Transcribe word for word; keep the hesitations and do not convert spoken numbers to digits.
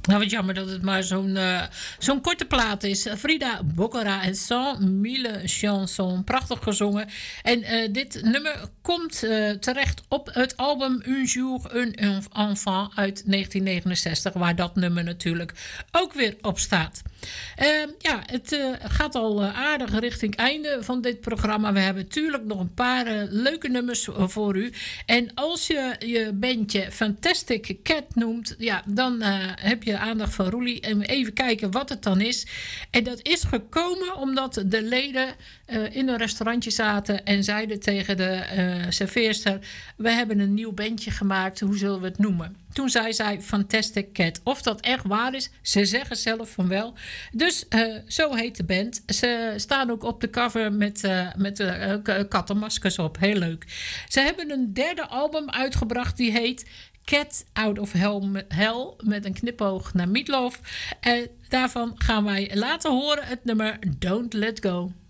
Nou, wat jammer dat het maar zo'n uh, zo'n korte plaat is. Frida Boccara en cent mille chansons. Prachtig gezongen. En uh, dit nummer komt uh, terecht op het album Un jour un enfant uit negentien negenenzestig. Waar dat nummer natuurlijk ook weer op staat. Uh, ja, het uh, gaat al uh, aardig richting einde van dit programma. We hebben natuurlijk nog een paar uh, leuke nummers voor u. En als je je bandje Fantastic Cat noemt, ja, dan uh, heb je aandacht van Roelie. En even kijken wat het dan is. En dat is gekomen omdat de leden uh, in een restaurantje zaten en zeiden tegen de uh, serveerster: we hebben een nieuw bandje gemaakt, hoe zullen we het noemen? Toen zei zij Fantastic Cat. Of dat echt waar is, ze zeggen zelf van wel. Dus uh, zo heet de band. Ze staan ook op de cover met, uh, met uh, kattenmaskers op. Heel leuk. Ze hebben een derde album uitgebracht die heet Cat Out of Hell, Hell met een knipoog naar Meatloaf. En daarvan gaan wij laten horen het nummer Don't Let Go.